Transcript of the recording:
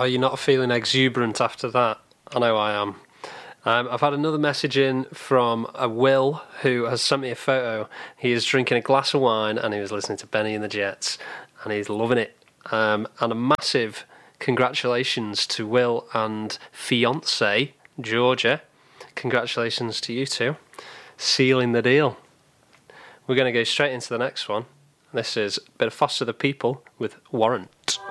you're not feeling exuberant after that? I know I am. I've had another message in from a Will who has sent me a photo. He is drinking a glass of wine and he was listening to Benny and the Jets and he's loving it. And a massive congratulations to Will and fiancée Georgia. Congratulations to you two. Sealing the deal. We're going to go straight into the next one. This is a bit of Foster the People with Warrant.